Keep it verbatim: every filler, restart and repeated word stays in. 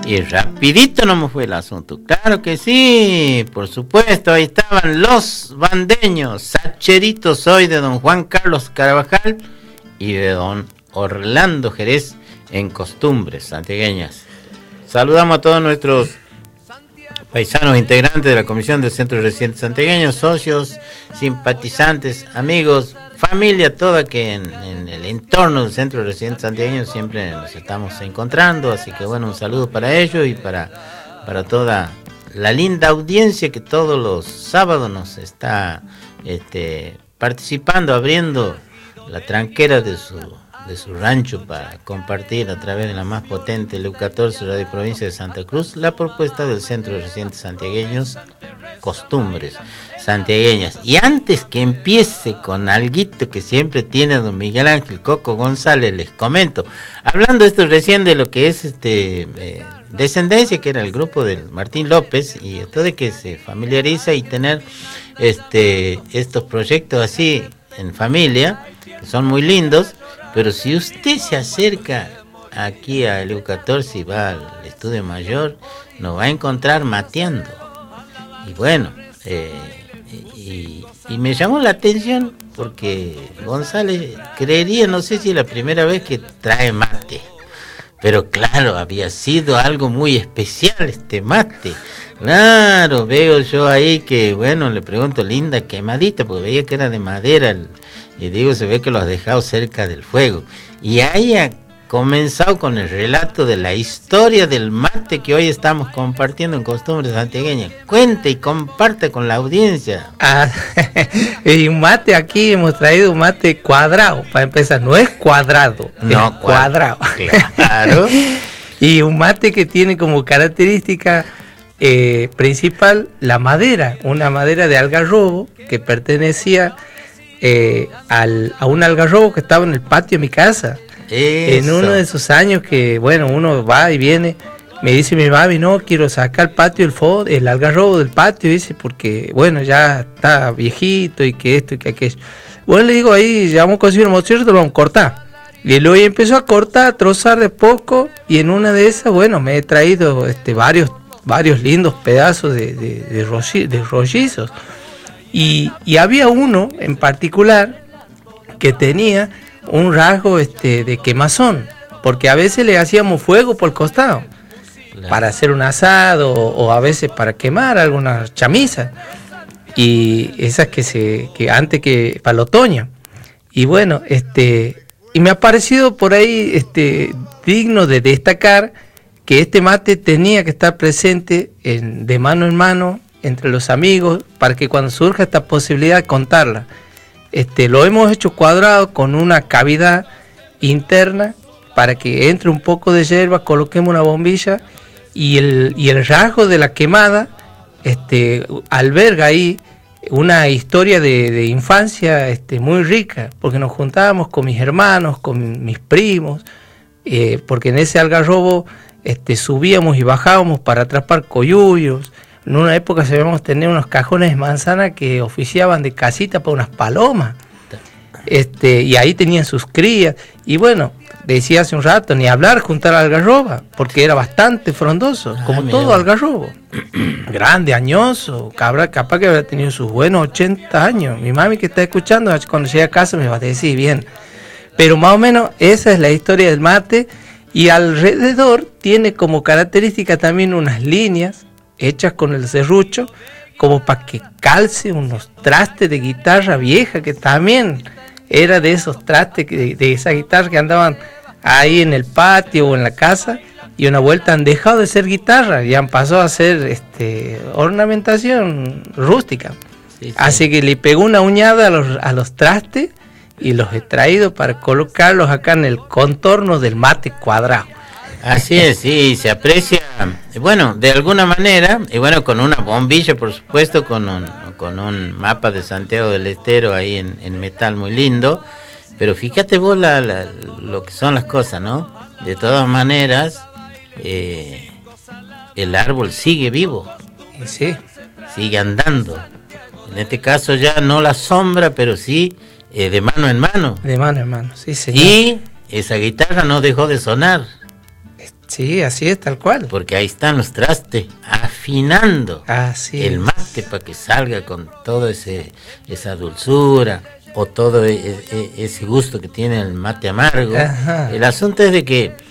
Y rapidito no me fue el asunto. Claro que sí, por supuesto, ahí estaban los bandeños. Sacherito soy de don Juan Carlos Carvajal y de don Orlando Jerez en Costumbres Santiagueñas. Saludamos a todos nuestros paisanos integrantes de la Comisión del Centro de Residentes Santiagueños, socios, simpatizantes, amigos, familia toda que en, en el entorno del Centro de Residentes Santiagueños siempre nos estamos encontrando, así que bueno, un saludo para ellos y para, para toda la linda audiencia que todos los sábados nos está este, participando, abriendo la tranquera de su, de su rancho para compartir a través de la más potente L U catorce Radio Provincia de Santa Cruz la propuesta del Centro de Residentes Santiagueños, Costumbres Santiagueñas. Y antes que empiece con alguito que siempre tiene don Miguel Ángel Coco González, les comento, hablando esto recién de lo que es este eh, Descendencia, que era el grupo de Martín López, y esto de que se familiariza y tener este estos proyectos así en familia, que son muy lindos, pero si usted se acerca aquí a L U catorce y va al estudio mayor, nos va a encontrar mateando. Y bueno, eh, y, y me llamó la atención porque González creería, no sé si es la primera vez que trae mate, pero claro, había sido algo muy especial este mate. Claro, veo yo ahí que, bueno, le pregunto, linda quemadita, porque veía que era de madera, el, y digo, se ve que lo has dejado cerca del fuego. Y ahí ha comenzado con el relato de la historia del mate que hoy estamos compartiendo en Costumbres Santiagueñas. Cuente y comparte con la audiencia. Ah, y un mate aquí, hemos traído un mate cuadrado, para empezar, no es cuadrado, no, es cuadrado. Claro. Y un mate que tiene como característica eh, principal la madera, una madera de algarrobo que pertenecía eh, al, a un algarrobo que estaba en el patio de mi casa. Eso. En uno de esos años que, bueno, uno va y viene, me dice mi mami, no, quiero sacar el patio, el, fo, el algarrobo del patio, dice, porque, bueno, ya está viejito y que esto y que aquello. Bueno, le digo, ahí ya vamos a conseguir un motocicleta, lo vamos a cortar. Y luego empezó a cortar, a trozar de poco, y en una de esas, bueno, me he traído este, varios, varios lindos pedazos de, de, de, rolli, de rollizos. Y, y había uno en particular que tenía un rasgo este de quemazón, porque a veces le hacíamos fuego por el costado, claro, para hacer un asado o, o a veces para quemar algunas chamisas y esas que se que antes que para el otoño. Y bueno, este y me ha parecido por ahí este digno de destacar que este mate tenía que estar presente en, de mano en mano entre los amigos para que cuando surja esta posibilidad contarla. Este, lo hemos hecho cuadrado con una cavidad interna para que entre un poco de hierba, coloquemos una bombilla y el, y el rasgo de la quemada este, alberga ahí una historia de, de infancia este, muy rica, porque nos juntábamos con mis hermanos, con mis primos, eh, porque en ese algarrobo este, subíamos y bajábamos para atrapar coyuyos. En una época sabíamos tener unos cajones de manzana que oficiaban de casita para unas palomas. Este, y ahí tenían sus crías. Y bueno, decía hace un rato, ni hablar juntar algarroba, porque era bastante frondoso, ah, como todo algarrobo. Grande, añoso, cabra, capaz que había tenido sus buenos ochenta años. Mi mami que está escuchando, cuando llegue a casa me va a decir bien. Pero más o menos esa es la historia del mate. Y alrededor tiene como característica también unas líneas hechas con el serrucho, como para que calce unos trastes de guitarra vieja, que también era de esos trastes, de, de esa guitarra que andaban ahí en el patio o en la casa, y una vuelta han dejado de ser guitarra y han pasado a ser este, ornamentación rústica. Sí, sí. Así que le pegó una uñada a los, a los trastes y los he traído para colocarlos acá en el contorno del mate cuadrado. Así es, sí, se aprecia, bueno, de alguna manera, y bueno, con una bombilla, por supuesto, con un, con un mapa de Santiago del Estero ahí en, en metal muy lindo, pero fíjate vos la, la, lo que son las cosas, ¿no? De todas maneras, eh, el árbol sigue vivo, sí, sigue andando, en este caso ya no la sombra, pero sí eh, de mano en mano. De mano en mano, sí, señor. Y esa guitarra no dejó de sonar. Sí, así es, tal cual. Porque ahí están los trastes afinando así el mate para que salga con todo ese esa dulzura o todo e, e, ese gusto que tiene el mate amargo. Ajá. El asunto es de que